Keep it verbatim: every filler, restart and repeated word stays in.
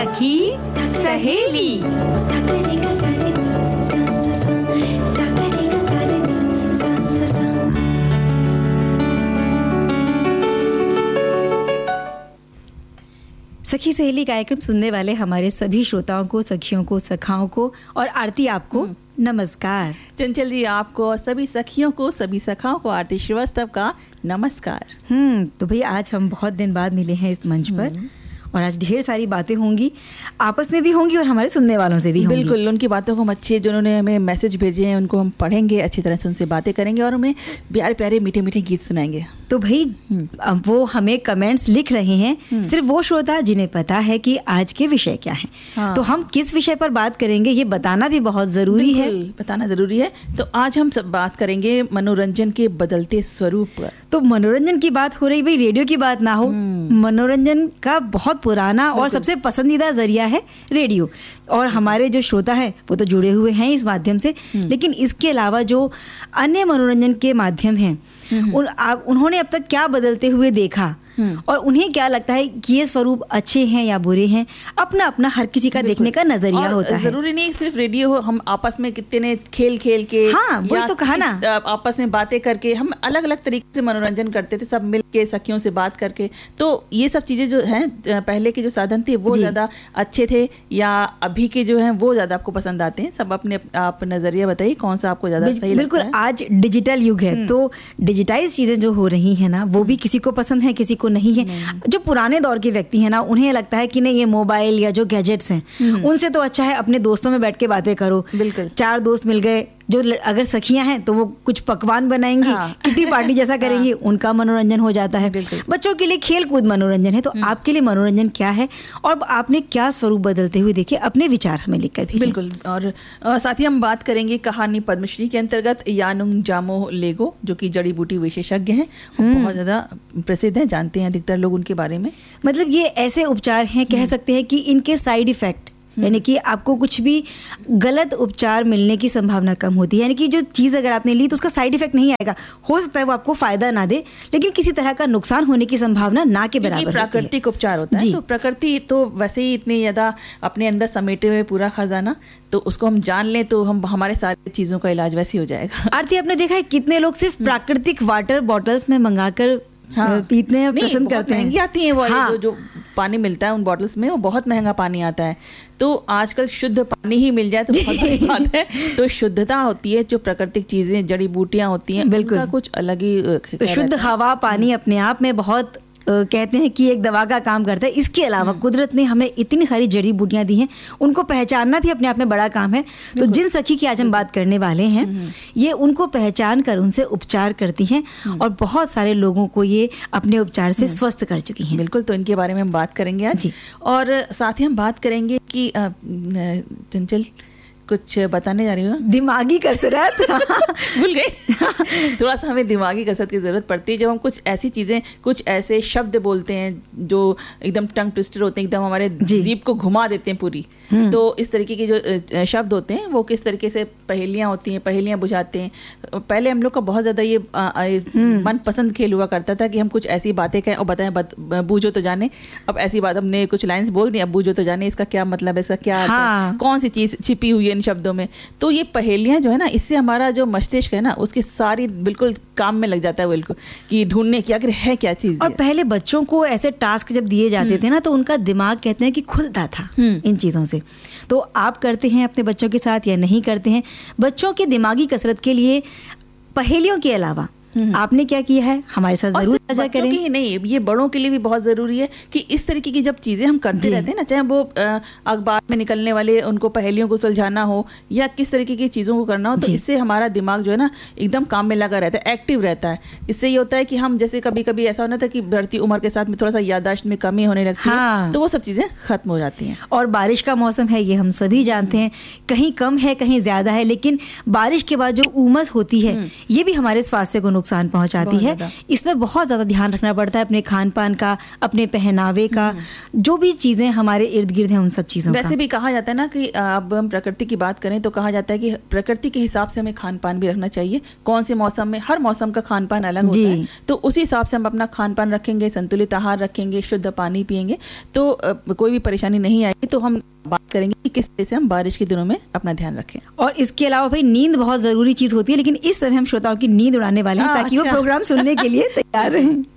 सखी सहेली। सखी सहेली कार्यक्रम सुनने वाले हमारे सभी श्रोताओं को, सखियों को, सखाओं को और आरती आपको नमस्कार। चंचल जी आपको और सभी सखियों को, सभी सखाओं को आरती श्रीवास्तव का नमस्कार। हम्म तो भैया आज हम बहुत दिन बाद मिले हैं इस मंच पर और आज ढेर सारी बातें होंगी, आपस में भी होंगी और हमारे सुनने वालों से भी होंगी। बिल्कुल, उनकी बातों को हम अच्छे, जो उन्होंने हमें मैसेज भेजे हैं उनको हम पढ़ेंगे, अच्छी तरह से उनसे बातें करेंगे और उन्हें प्यारे प्यारे मीठे मीठे गीत सुनाएंगे। तो भाई अब वो हमें कमेंट्स लिख रहे हैं, सिर्फ वो श्रोता जिन्हें पता है कि आज के विषय क्या है। हाँ। तो हम किस विषय पर बात करेंगे ये बताना भी बहुत जरूरी है। बताना जरूरी है। तो आज हम सब बात करेंगे मनोरंजन के बदलते स्वरूप पर। तो मनोरंजन की बात हो रही, भाई रेडियो की बात ना हो। मनोरंजन का बहुत पुराना और सबसे पसंदीदा जरिया है रेडियो, और हमारे जो श्रोता हैं वो तो जुड़े हुए हैं इस माध्यम से, लेकिन इसके अलावा जो अन्य मनोरंजन के माध्यम हैं उन, आप, उन्होंने अब तक क्या बदलते हुए देखा और उन्हें क्या लगता है कि ये स्वरूप अच्छे हैं या बुरे हैं, अपना अपना हर किसी का देखने का नजरिया होता है। जरूरी नहीं सिर्फ रेडियो हो, हम आपस में कितने खेल खेल के, हाँ वही तो कहा ना, आपस में बातें करके हम अलग अलग तरीके से मनोरंजन करते थे, सब मिल के सखियों से बात करके। तो ये सब चीजें जो हैं, पहले के जो साधन थे वो ज्यादा अच्छे थे या अभी के जो हैं वो ज्यादा आपको पसंद आते हैं? सब अपने आप नजरिया बताइए, कौन सा आपको ज्यादा सही लगता है? बिल्कुल, आज डिजिटल युग है तो डिजिटाइज चीजें जो हो रही है ना वो भी किसी को पसंद है, किसी को नहीं है। नहीं। जो पुराने दौर के व्यक्ति हैं ना उन्हें लगता है कि नहीं, ये मोबाइल या जो गैजेट्स हैं उनसे तो अच्छा है अपने दोस्तों में बैठ के बातें करो। बिल्कुल, चार दोस्त मिल गए, जो अगर सखियां हैं तो वो कुछ पकवान बनाएंगी, हाँ। किटी पार्टी जैसा करेंगी, हाँ। उनका मनोरंजन हो जाता है। बच्चों के लिए खेल कूद मनोरंजन है, तो आपके लिए मनोरंजन क्या है और आपने क्या स्वरूप बदलते हुए देखे, अपने विचार हमें लिखकर भेजें। बिल्कुल, और साथ ही हम बात करेंगे कहानी पद्मश्री के अंतर्गत यानुंग जामोह लेगो, जो कि जड़ी बूटी विशेषज्ञ हैं, बहुत ज्यादा प्रसिद्ध हैं, जानते हैं अधिकतर लोग उनके बारे में। मतलब ये ऐसे उपचार हैं, कह सकते हैं कि इनके साइड इफेक्ट, यानी कि आपको कुछ भी गलत उपचार मिलने की संभावना कम होती है। यानी कि जो चीज़ अगर आपने ली तो उसका साइड इफेक्ट नहीं आएगा, हो सकता है वो आपको फायदा ना दे, लेकिन किसी तरह का नुकसान होने की संभावना ना के बराबर होती है। प्राकृतिक उपचार होता है, तो प्रकृति तो वैसे ही इतनी ज्यादा अपने अंदर समेटे हुए पूरा खजाना, तो उसको हम जान लें तो हम हमारे सारी चीजों का इलाज वैसे ही हो जाएगा। आरती, आपने देखा है कितने लोग सिर्फ प्राकृतिक वाटर बॉटल्स में मंगाकर हाँ। पीते हैं, पसंद करते हैं। महंगी आती है वो, हाँ। जो, जो पानी मिलता है उन बॉटल्स में वो बहुत महंगा पानी आता है। तो आजकल शुद्ध पानी ही मिल जाए तो बहुत बड़ी बात है। तो शुद्धता होती है, जो प्राकृतिक चीजें, जड़ी बूटियां होती हैं, बिल्कुल कुछ अलग ही। तो शुद्ध हवा, पानी अपने आप में बहुत Uh, कहते हैं कि एक दवा का काम करता है। इसके अलावा कुदरत ने हमें इतनी सारी जड़ी बूटियां दी हैं, उनको पहचानना भी अपने आप में बड़ा काम है। तो जिन सखी की आज हम बात करने वाले हैं, ये उनको पहचान कर उनसे उपचार करती हैं और बहुत सारे लोगों को ये अपने उपचार से स्वस्थ कर चुकी हैं। बिल्कुल, तो इनके बारे में हम बात करेंगे आज। और साथ ही हम बात करेंगे कि चंचल कुछ बताने जा रही हूँ, दिमागी कसरत भूल गई। थोड़ा सा हमें दिमागी कसरत की जरूरत पड़ती है जब हम कुछ ऐसी चीजें, कुछ ऐसे शब्द बोलते हैं जो एकदम टंग ट्विस्टर होते हैं, एकदम हमारे जीभ को घुमा देते हैं पूरी। तो इस तरीके के जो शब्द होते हैं वो किस तरीके से पहेलियां होती हैं, पहेलियां बुझाते हैं। पहले हम लोग का बहुत ज्यादा ये मनपसंद खेल हुआ करता था कि हम कुछ ऐसी बातें कहें और बताएं, बत, बूझो तो जाने। अब ऐसी बात, हमने कुछ लाइंस बोल दी, अब बूझो तो जाने इसका क्या मतलब है, इसका क्या अर्थ है, कौन सी चीज छिपी हुई है इन शब्दों में। तो ये पहेलियां जो है ना, इससे हमारा जो मस्तिष्क है ना उसकी सारी बिल्कुल काम में लग जाता है, बिल्कुल कि ढूंढने की आखिर है क्या चीज। और पहले बच्चों को ऐसे टास्क जब दिए जाते थे ना तो उनका दिमाग कहते हैं कि खुलता था इन चीजों से। तो आप करते हैं अपने बच्चों के साथ या नहीं करते हैं? बच्चों की दिमागी कसरत के लिए पहेलियों के अलावा आपने क्या किया है हमारे साथ जरूर साझा करें। ही नहीं, ये बड़ों के लिए भी बहुत जरूरी है कि इस तरीके की जब चीजें हम करते रहते हैं ना, चाहे वो अखबार में निकलने वाले उनको पहेलियों को सुलझाना हो या किस तरीके की चीजों को करना हो, तो इससे हमारा दिमाग जो है ना एकदम काम में लगा रहता है, एक्टिव रहता है। इससे ये होता है कि हम जैसे कभी कभी ऐसा होना था कि बढ़ती उम्र के साथ में थोड़ा सा याददाश्त में कमी होने लगती है, तो वो सब चीजें खत्म हो जाती हैं। और बारिश का मौसम है, ये हम सभी जानते हैं, कहीं कम है कहीं ज्यादा है, लेकिन बारिश के बाद जो उमस होती है ये भी हमारे स्वास्थ्य को नुकसान पहुंचाती है। इसमें बहुत ज़्यादा ध्यान रखना पड़ता है अपने खान पान का, अपने पहनावे का, जो भी चीज़ें हमारे इर्द गिर्द हैं उन सब चीज़ों का। वैसे भी कहा जाता है ना कि अब हम प्रकृति की बात करें तो कहा जाता है कि प्रकृति के हिसाब से हमें खान पान भी रखना चाहिए। कौन से मौसम में, हर मौसम का खान पान अलग होता है, तो उसी हिसाब से हम अपना खान पान रखेंगे, संतुलित आहार रखेंगे, शुद्ध पानी पिएंगे तो कोई भी परेशानी नहीं आएगी। तो हम बात करेंगे कि किस तरह से हम बारिश के दिनों में अपना ध्यान रखें। और इसके अलावा भाई नींद बहुत ज़रूरी चीज़ होती है, लेकिन इस समय हम श्रोताओं की नींद उड़ाने वाले हैं ताकि वो प्रोग्राम सुनने के लिए तैयार रहें।